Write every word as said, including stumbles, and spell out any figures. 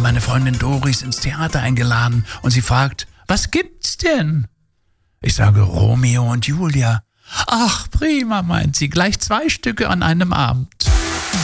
meine Freundin Doris ins Theater eingeladen und sie fragt, was gibt's denn? Ich sage, Romeo und Julia. Ach, prima, meint sie, gleich zwei Stücke an einem Abend.